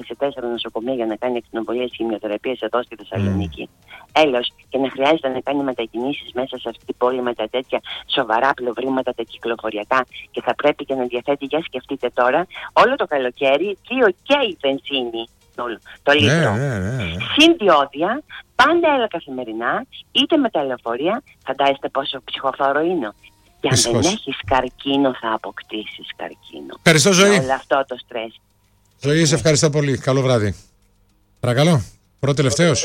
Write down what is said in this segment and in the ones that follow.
σε 4 νοσοκομεία για να κάνει ακτινοβολίες χημειοθεραπείας εδώ στη Θεσσαλονίκη. Έλεος, και να χρειάζεται να κάνει μετακινήσεις μέσα σε αυτή την πόλη με τα τέτοια σοβαρά προβλήματα τα κυκλοφοριακά και θα πρέπει και να διαθέτει, για σκεφτείτε τώρα, όλο το καλοκαίρι 2 και η βενζίνη το λίτρο. Συν διόδια, πάντα έλα καθημερινά, είτε με τα λεωφορεία, φαντάζεστε πόσο ψυχοφόρο είναι. Και αν δεν έχεις καρκίνο θα αποκτήσεις καρκίνο. Ευχαριστώ, Ζωή. Όλο αυτό το στρες. Ζωή, σε ευχαριστώ πολύ. Καλό βράδυ. Παρακαλώ. Πρώτο τελευταίος.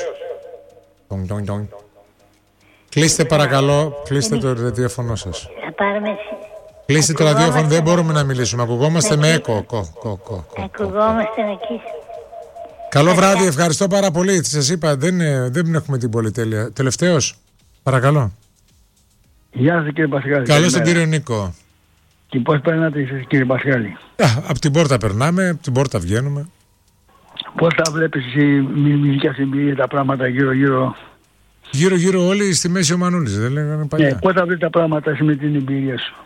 Κλείστε παρακαλώ. Κλείστε το ραδιόφωνο σας. Κλείστε το ραδιόφωνο. Δεν μπορούμε να μιλήσουμε. Ακουγόμαστε με έκο. Ακουγόμαστε εκεί. Καλό βράδυ. Ευχαριστώ πάρα πολύ. Σας είπα, δεν έχουμε την πολυτέλεια. Τελευταίος. Παρακαλώ. Γεια σας κύριε Πασχάλη. Καλώς τον κύριο Νίκο. Και πώς περνάτε εσείς κύριε Πασχάλη? Από την πόρτα περνάμε, από την πόρτα βγαίνουμε. Πώς τα βλέπεις εσύ με δικιά σου εμπειρία τα πράγματα γύρω-γύρω? Γύρω-γύρω όλοι στη μέση ο Μανούλης, δεν λέγανε παλιά. Ναι, πώς τα βλέπεις τα πράγματα εσύ με την εμπειρία σου?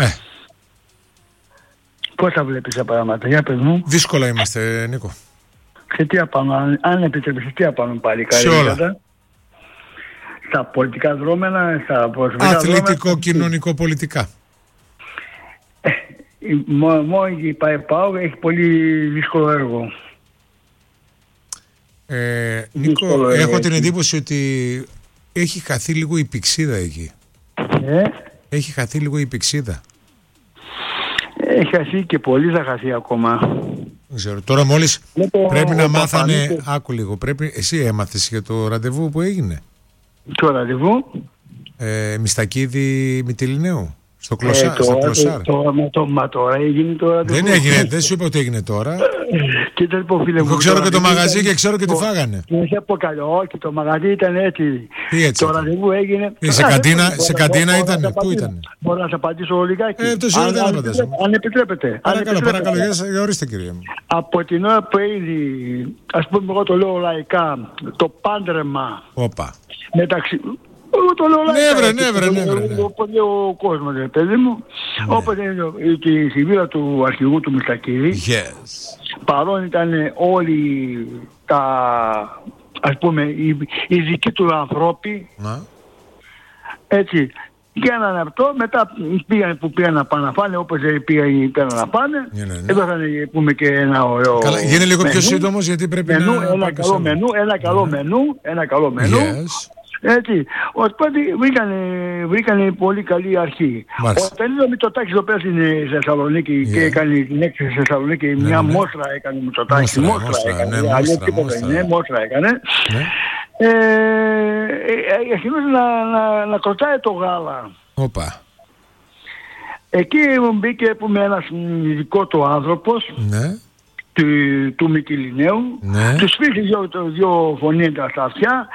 Πώς τα βλέπεις τα πράγματα, για πες μου. Δύσκολα είμαστε, Νίκο. Σε τι απάνω, αν επιτρέπεις, τι απάνω πάλι? Σε όλα. Στα πολιτικά δρόμενα, στα προσωπικά δρόμενα. Αθλητικό, κοινωνικό, πολιτικά. Μόνο η ΠΑΕ έχει πολύ δύσκολο έργο. Νίκο, έχω την εντύπωση ότι έχει χαθεί λίγο η πηξίδα εκεί. Έχει χαθεί λίγο η πηξίδα. Έχει χαθεί και πολύ θα χαθεί ακόμα. Δεν ξέρω. Τώρα μόλις πρέπει να μάθανε. Άκου λίγο. Εσύ έμαθες για το ραντεβού που έγινε? Το ραντεβού? Μιστακίδη Μυτιληναίου. Στο Κλωσάρ. Μα τώρα έγινε το ραντεβού. Δεν έγινε, δεν σου είπα ότι έγινε τώρα. Κοίτα λοιπόν φίλε μου. Εγώ ξέρω και το μαγαζί και ξέρω και τι φάγανε. Δεν σε πω καλό, όχι, το μαγαζί ήταν έτσι. Τι έτσι? Το ραντεβού έγινε. Σε καντίνα ήτανε, πού ήτανε? Μπορώ να σε απαντήσω λιγάκι? Τόση ώρα δεν απαντήσω. Αν επιτρέπετε. Παρακαλώ, ορίστε κύριε μου. Από την ώρα που έγινε, ας πούμε εγώ το λέω λαϊκά, το πάντρεμα μεταξύ... Εγώ το λέω Ναι. Όπως λέει ο κόσμος, παιδί μου. Όπως είναι και η συμβίωση του αρχηγού του Μιστακίδη. Παρόν ήταν όλοι τα, ας πούμε, οι δικοί του ανθρώποι. Έτσι. Γίνανε αυτό, μετά πήγαν να πάνε να φάνε, όπως πήγαν να πάνε. Έδωσαν, πούμε, και ένα ωραίο... Γίνει λίγο πιο σύντομος, γιατί πρέπει να... Ένα καλό μενού. Έτσι, οπότε βρήκανε πολύ καλή αρχή. Όταν είδα Μητσοτάκης εδώ πέρα στην Θεσσαλονίκη και έκανε την έκθεση στη Θεσσαλονίκη, μια μόστρα έκανε Μητσοτάκης. Μόστρα έκανε. Αρχινούσε να κροτάει το γάλα. Εκεί μπήκε, πούμε, ένας ειδικό του άνθρωπος του Μυτιληναίου. Του σφίχε δύο φωνήεντα στα αυτιά.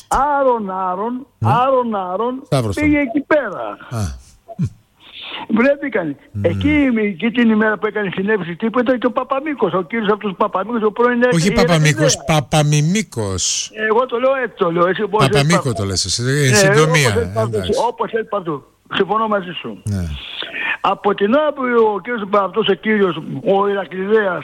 Άρον, πήγε εκεί πέρα. Βρέθηκαν. Εκεί την ημέρα που έκανε συνέβηση τύπου ήταν και ο Παπαμίκος, ο κύριος αυτός Παπαμίκος, ο πρώην... Όχι Παπαμίκος, Παπαμιμίκος. Εγώ το λέω έτσι, το λέω. Παπαμίκο το λες εσύ, συντομία. Όπως έτσι παντού. Συμφωνώ μαζί σου. Από την ώρα που ο κύριος αυτός, ο κύριος, ο Ηρακλειδέας,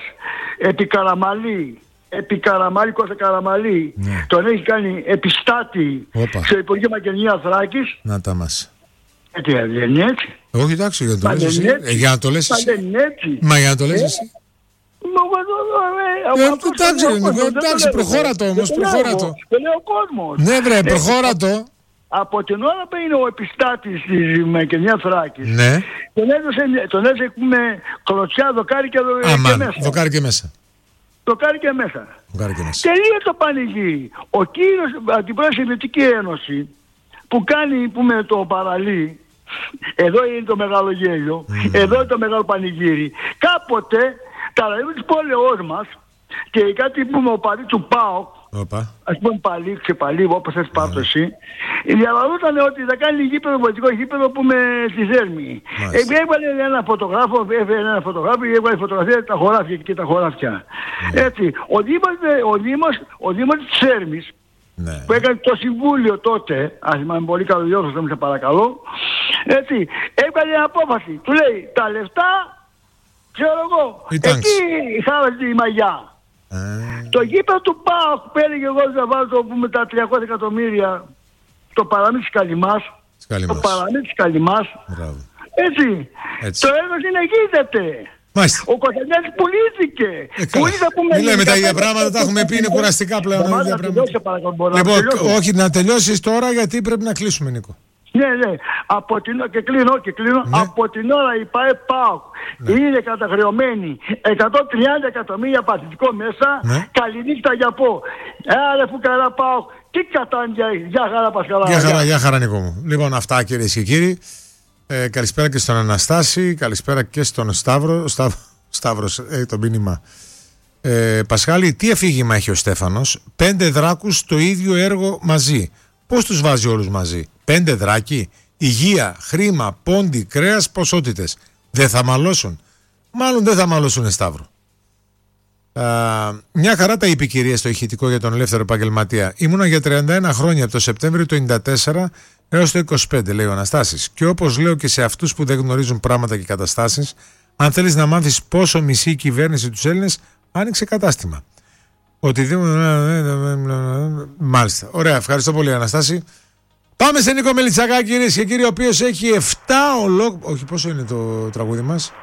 επί Κώστα Καραμαλή, τον έχει κάνει επιστάτη στο Υπουργείο Μακεδονίας Θράκης. Να τα μας. Έτσι δεν είναι έτσι? Όχι, εντάξει, για να το λες εσύ. Για να το λες εσύ. Μα για να το λες εσύ. Εντάξει, προχώρα το όμως, προχώρα το. Ναι βρε, προχώρα το. Από την ώρα που είναι ο επιστάτης της Μακεδονίας Θράκης, τον έδωσε, πούμε, κλωτσιά, δοκάρι και μέσα. Δοκάρι και μέσα. Τελείω το πανηγύρι. Ο κύριος αντιπρόεδρος της Σοβιετική Ένωση που κάνει, πούμε, το παραλί, εδώ είναι το μεγάλο γέλιο, εδώ είναι το μεγάλο πανηγύρι. Κάποτε τα ραδιόφωνα της πόλεως μας και κάτι, πούμε, ο παλί του ΠΑΟΚ, ας πούμε παλί, όπως θες πάρ' το εσύ, διαβαλούταν ότι θα κάνει γήπεδο, πολιτικό γήπεδο, πούμε, στη Θέρμη. Έβαλε ένα φωτογράφο, έβαλε φωτογραφία τα χωράφια και τα χωράφια. Έτσι, ο Δήμος της Θέρμης, που έκανε το συμβούλιο τότε, αν θυμάμαι πολύ καλό διόρθωση, σε παρακαλώ, έτσι, έβαλε απόφαση, του λέει, τα λεφτά, ξέρω εγώ, εκεί χάραζε η μαγιά. Το γήπεδο του ΠΑΟΚ που έλεγε εγώ να βάλω με τα 300 εκατομμύρια το παραμύθι της Καλυμάς. Το παραμύθι της Καλυμάς. Έτσι. Το έργο συνεχίζεται. Μάλιστα. Ο Κωνσταντιάδης πουλήθηκε. Μην λέμε τα ίδια πράγματα, τα έχουμε πει, είναι κουραστικά πλέον. Λοιπόν, όχι, να τελειώσεις τώρα γιατί πρέπει να κλείσουμε, Νίκο. Ναι. Και κλείνω. Από την ώρα η ΠΑΟΚ είναι καταχρεωμένη 130 εκατομμύρια παθητικό μέσα. Καληνύχτα για πω. Άρα φουκαρά ΠΑΟΚ. Τι κατάνε για χαρά Πασχαλά. Γεια χαρά Νίκο μου. Λοιπόν, αυτά κυρίες και κύριοι. Καλησπέρα και στον Αναστάση, καλησπέρα και στον Σταύρος, το μήνυμα. Πασχάλη, τι αφήγημα έχει ο Στέφανος? 5 δράκους στο ίδιο έργο μαζί. Πώς τους βάζει όλους μαζί? 5 δράκοι, υγεία, χρήμα, πόντι, κρέας, ποσότητες. Δεν θα μαλώσουν? Μάλλον δεν θα μαλώσουν, Σταύρο. Μια χαρά τα είπε η κυρία στο ηχητικό για τον ελεύθερο επαγγελματία. Ήμουνα για 31 χρόνια από το Σεπτέμβριο του 94 έως το 25, λέει ο Αναστάσης. Και όπως λέω και σε αυτούς που δεν γνωρίζουν πράγματα και καταστάσεις, αν θέλεις να μάθεις πόσο μισεί η κυβέρνηση τους Έλληνες, άνοιξε κατάστημα. Μάλιστα. Ωραία, ευχαριστώ πολύ, Αναστάση. Πάμε σε Νίκο Μελιτσακάκη, κυρίες και κύριοι, ο οποίος έχει 7 όχι, πόσο είναι το τραγούδι μας?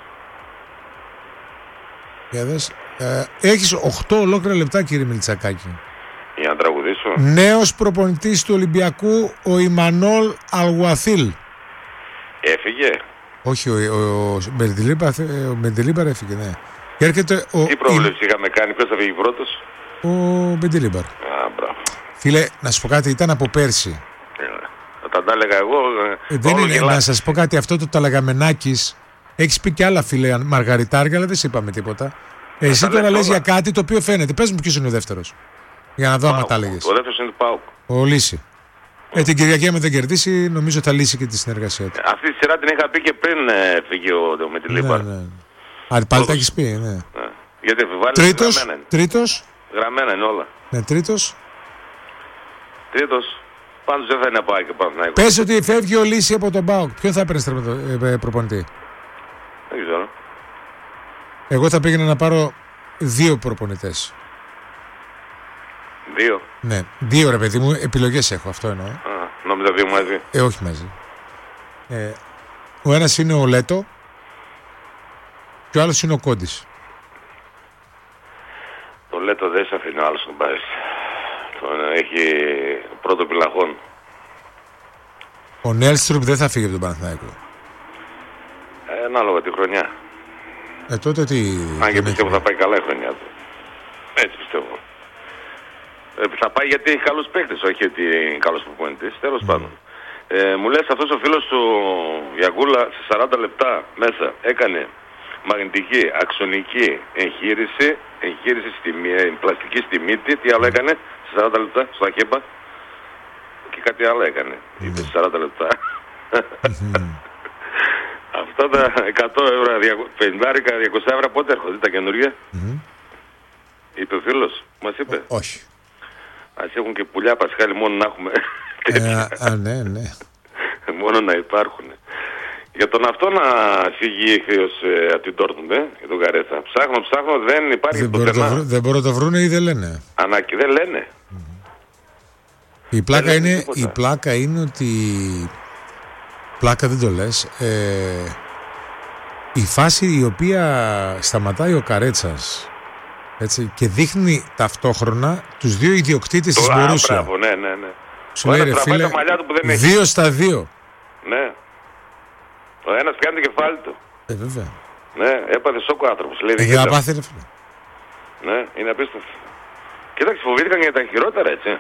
Για δες. Έχεις 8 ολόκληρα λεπτά, κύριε Μελιτσακάκη. Για να τραγουδήσω. Νέος προπονητής του Ολυμπιακού, ο Ιμανόλ Αλγουαθίλ. Έφυγε. Όχι, ο Μεντιλίμπαρ έφυγε, ναι. Και έρχεται τι πρόβλεψη είχαμε κάνει, ποιος θα φύγει πρώτος? Ο Μεντιλίμπαρ. Μπράβο. Φίλε, να σου πω κάτι, ήταν από πέρσι. Τα έλεγα εγώ. Δεν είναι, να σας πω κάτι, αυτό το Ταλαγαμενάκης. Έχεις πει και άλλα, φίλε, μαργαριτάρια, αλλά δεν σε είπαμε τίποτα. Εσύ τώρα λες για κάτι το οποίο φαίνεται. Πες μου ποιος είναι ο δεύτερος. Για να δω άμα τα έλεγες. Ο δεύτερος είναι του ΠΑΟΚ. Ο Λύση. Την Κυριακή, άμα δεν κερδίσει, νομίζω θα λύσει και τη συνεργασία του. Αυτή τη σειρά την είχα πει και πριν φύγει ο Μεντιλίμπαρ. Ναι. Πάλι τα έχεις πει, ναι. Γιατί επιβάλλει τρίτος. Γραμμένα είναι όλα. Ναι, τρίτος. Πάντως δεν θα είναι πάει και Παναθηναϊκό. Πες ότι φεύγει ο Λύση από τον ΠΑΟΚ. Ποιον θα έπαιρνες προπονητή? Δεν ξέρω. Εγώ θα πήγαινα να πάρω 2 προπονητές. 2? Ναι, 2 ρε παιδί μου, επιλογές έχω, αυτό εννοώ. Νόμιζα 2 μαζί. Όχι μαζί. Ο ένας είναι ο Λέτο και ο άλλος είναι ο Κόντης. Το Λέτο δεν σε αφήνει ο άλλος να πάρει. Έχει πρώτο πυλαχόν. Ο Νέλστρουπ δεν θα φύγει από τον Παναθηναϊκό. Ανάλογα τη χρονιά. Τότε τι... Αν και πιστεύω θα πάει καλά η χρονιά του. Έτσι πιστεύω. Θα πάει γιατί έχει καλούς παίκτες, όχι ότι είναι καλός προπονητής. Τέλος πάντων. Μου λες αυτός ο φίλος του Γιακούλα σε 40 λεπτά μέσα έκανε μαγνητική, αξονική εγχείρηση πλαστική στη μύτη. Τι άλλο έκανε σε 40 λεπτά στο Ακέπα? Και κάτι άλλο έκανε. Είπε σε 40 λεπτά. Αυτά τα 100 ευρώ, 50, 200 ευρώ πότε έρχονται τα καινούργια? Είπε ο φίλος, μας είπε. Όχι. Ας έχουν και πουλιά, Πασχάλη, μόνο να έχουμε ναι. μόνο να υπάρχουν. Για τον αυτό να φύγει ηχθείος από την Ντόρτμουντ, για τον Καρέθα. Ψάχνω, δεν υπάρχει πουθενά. Δεν μπορούν να το βρούνε ή δεν λένε. Δεν λένε. Η πλάκα είναι ότι... Πλάκα δεν το λες. Η φάση η οποία σταματάει ο Καρέτσας, έτσι, και δείχνει ταυτόχρονα τους 2 ιδιοκτήτες της Μπορούσια. Ναι. Σου λέει, ρε φίλε, 2 στα 2. Ναι. Ο ένας κάνει το κεφάλι του. Βέβαια. Ναι, έπαθε σόκο άνθρωπος. Έχει να πάθει, ρε φίλε. Ναι, είναι απίστευτο. Κοίταξε, φοβήθηκαν για τα χειρότερα, έτσι.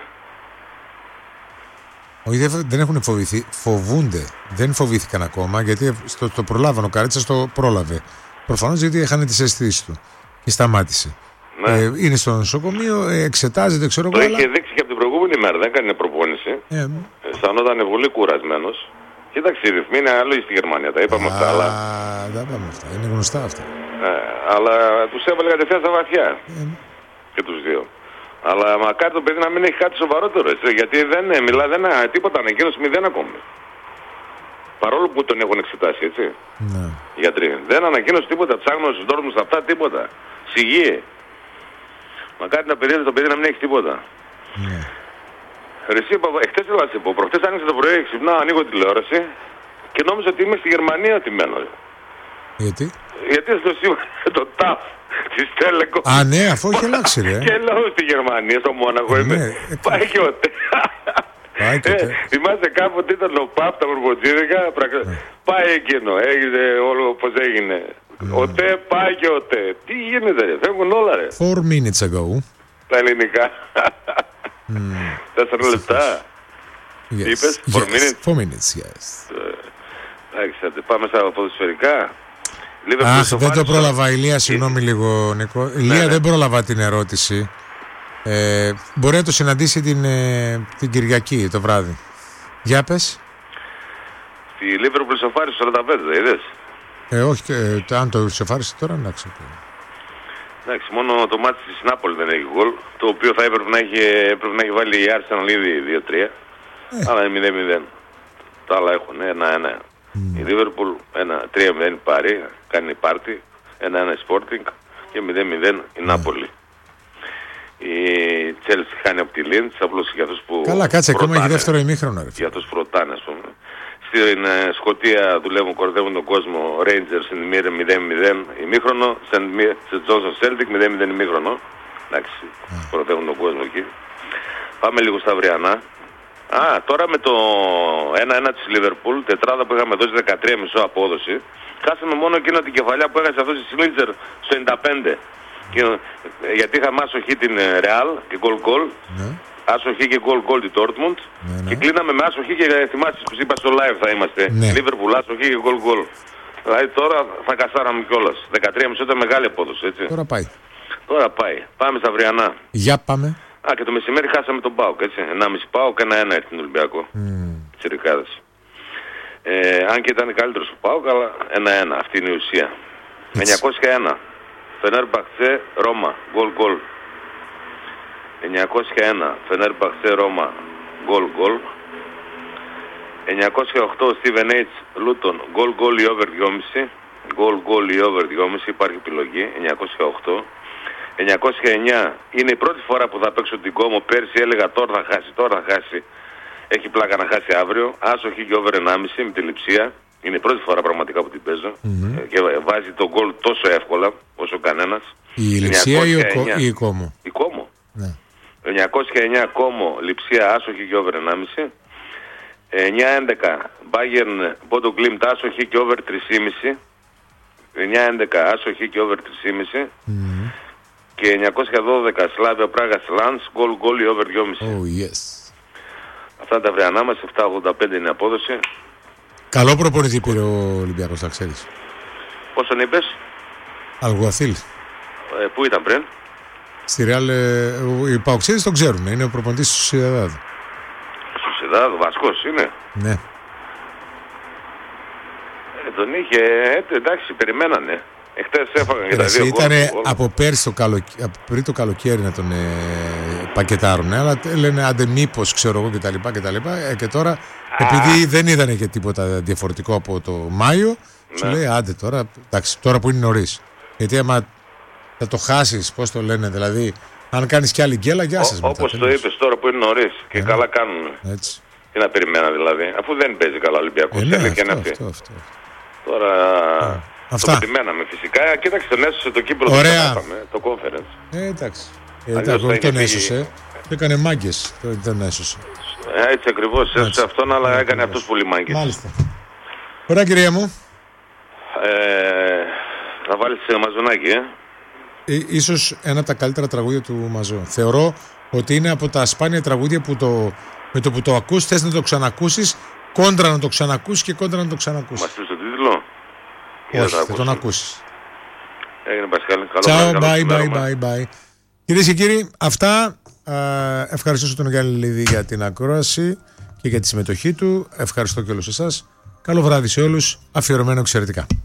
Όχι, δεν έχουν φοβηθεί. Φοβούνται. Δεν φοβήθηκαν ακόμα, γιατί το προλάβανε. Ο Καρέτσας το πρόλαβε. Προφανώς γιατί έχανε τις αισθήσεις του και σταμάτησε. Ναι. Είναι στο νοσοκομείο, εξετάζεται, ξέρω εγώ. Το είχε δείξει και από την προηγούμενη μέρα, δεν έκανε προπόνηση. Αισθανόταν πολύ κουρασμένος. Κοίταξε, οι ρυθμοί είναι άλλοι στη Γερμανία, τα είπαμε αυτά. Δεν πάμε αυτά, είναι γνωστά αυτά. Αλλά τους έβαλε κατευθείαν στα βαθιά. Και τους 2. Αλλά μακάρι το παιδί να μην έχει κάτι σοβαρότερο, έτσι, γιατί δεν μιλά, τίποτα, ανεκκίνωση 0 ακόμη. Παρόλο που τον έχουν εξετάσει, έτσι. Ναι. Γιατροί. Δεν ανακοίνωσε τίποτα, ψάχνω στους δόρμους αυτά, τίποτα. Σιγή. Μακάρι να περιέζει το παιδί να μην έχει τίποτα. Ναι. Εσύ, εχθές έλα σε πω, προχτές άνοιξε το πρωί, ξυπνάω, ανοίγω τηλεόραση και νόμιζα ότι είμαι στη Γερμανία ότι μένω. Γιατί? Γιατί στο σήμα το ΤΑΦ της Telecom. Α, ναι, αφού έχει αλλάξει, ρε. Και λέω στη Γερμανία, στο Μόναχο είμαι. Πάει και ο θυμάστε κάποτε ήταν ο ΠΑΠ, τα Βουρμποτζίδικα. Πάει εκείνο, έγινε όλο πως έγινε. Ο ΤΕ πάει και ο ΤΕ. Τι γίνεται, ρε, φεύγουν όλα, ρε. 4 minutes ago. Τα ελληνικά. 4 λεπτά. Yes. Είπες, 4 minutes. 4 minutes, yes. Εντάξει, πάμε στα ποδοσφαιρικά. Αχ, δεν το πρόλαβα, Ηλία, συγγνώμη λίγο, Νίκο. Ηλία, δεν πρόλαβα την ερώτηση. Μπορεί να το συναντήσει την Κυριακή το βράδυ. Για πες. Στη Λίβερπουλ σοφάρισε 45, δεν είδες? Όχι, αν το σοφάρισε τώρα, εντάξει. Εντάξει, μόνο το μάτι της Νάπολη δεν έχει γκολ, το οποίο θα έπρεπε να έχει βάλει η Arsenal ήδη 2-3, αλλά είναι 0-0. Τα άλλα έχουν 1-1. Η Λίβερπουλ 3-0 πάρει, κάνει πάρτι, 1-1 Sporting και 0-0 η Νάπολη. Η Chelsea χάνει από τη Linz, απλώς για αυτούς που καλά, κάτσε, ακόμα έχει δεύτερο ημίχρονο. Για αυτούς που ρωτάνε, ας πούμε. Στην Σκωτία δουλεύουν, κορδεύουν τον κόσμο. Rangers in 0-0 ημίχρονο. St. John's Celtic 0-0 ημίχρονο. Εντάξει, κορδεύουν τον κόσμο εκεί. Πάμε λίγο στα αυριανά. Τώρα με το 1-1 της Liverpool, τετράδα που είχαμε δώσει 13,5 απόδοση, χάσαμε μόνο εκείνο την κεφαλιά που έχασε αυτός η Σλίτσερ στο 95. Γιατί είχαμε άσοχη την Real και goal. Άσοχη και goal τη Dortmund. Και κλείναμε με άσοχη και θυμάστε που είπα στο live θα είμαστε. Liverpool, άσοχη και goal. Δηλαδή τώρα θα κασάραμε κιόλας. 13,5 ήταν μεγάλη απόδοση, έτσι. Τώρα πάει. Πάμε στα αυριανά. Για πάμε. Και το μεσημέρι χάσαμε τον ΠΑΟΚ, έτσι. 1,5 ΠΑΟΚ, 1-1 έρθει την Ολυμπιακό. Τσιρικάδες. Αν και ήταν καλύτερος ο ΠΑΟΚ, αλλά 1-1. Αυτή είναι η ουσία. 901. Φενέρμπαχτσε Ρώμα. Γκολ. 901 Φενέρμπαχτσε Ρώμα. Γκολ. 908 Steven H. Λούτον. Γκολ ή over 2,5. Γκολ ή over 2,5. Υπάρχει επιλογή. 908. 909 είναι η πρώτη φορά που θα παίξω την Κόμο. Πέρσι έλεγα τώρα θα χάσει. Έχει πλάκα να χάσει αύριο. Άσοχη και over 1,5 με τη Λειψία. Είναι η πρώτη φορά πραγματικά που την παίζω. Και βάζει τον γκολ τόσο εύκολα όσο κανένας. Η Λειψία ή η Κόμο? Η Κόμο. Ναι. 909 Κόμο, Λειψία, άσοχη και over 1,5. 911 Bayern Bodo Glimt, άσοχη και over 3,5. 911 άσοχη και over 3,5. Και 912 Σλάβια Πράγα Σλάνς, γκολ ή over 2,5. Oh, yes. Αυτά τα αυριανά μας, 7,85 είναι η απόδοση. Καλό προπονητή πήρε ο Ολυμπιακός, θα ξέρεις. Πόσον είπες? Αλγουαθίλ. Πού ήταν πριν? Στη Ρεάλ, οι Παοξίδες τον ξέρουν, είναι ο προπονητής του Σοσιεδάδ. Σοσιεδάδ, Βασκός είναι. Ναι. Τον είχε, εντάξει, περιμένανε. Εχθές έφαγαν και τα δύο γκολ. Ήταν από πέρσι πριν το καλοκαίρι να τον πακετάρουν, αλλά λένε άντε μήπως, ξέρω εγώ κτλ. Και τώρα, επειδή δεν είδανε και τίποτα διαφορετικό από το Μάιο, σου λέει άντε τώρα, εντάξει, τώρα που είναι νωρίς. Γιατί άμα θα το χάσεις, πώς το λένε, δηλαδή, αν κάνεις κι άλλη γκέλα, γεια σας. Όπως το είπες, τώρα που είναι νωρίς και καλά κάνουν. Έτσι. Τι να περιμένω δηλαδή, αφού δεν παίζει καλά ο Ολυμπιακός. Αυτό. Τώρα αυτά. Το περιμέναμε φυσικά. Κοίταξε, τον έσωσε το Κύπρο. Ωραία. Το conference. Εντάξει. Τον έσωσε. Έκανε μάγκες. Δεν έσωσε. Έτσι ακριβώς. Έσωσε αυτόν, αλλά έκανε αυτούς πολύ μάγκες. Μάλιστα. Ωραία, κυρία μου. Θα βάλεις μαζονάκι, Ίσως ένα από τα καλύτερα τραγούδια του Μαζό. Θεωρώ ότι είναι από τα σπάνια τραγούδια που με το που το ακούς θες να το ξανακούσεις, κόντρα να το ξανακούσεις και κόντρα να το ξανακούσεις. Μας πεις το τίτλο? Όχι, θα τον ακούσεις. Έγινε Πασχάλη. Ciao, bye. Κυρίες και κύριοι, αυτά. Ευχαριστώ τον Γιάννη Λίδη για την ακρόαση και για τη συμμετοχή του. Ευχαριστώ και όλους εσάς. Καλό βράδυ σε όλους. Αφιερωμένο εξαιρετικά.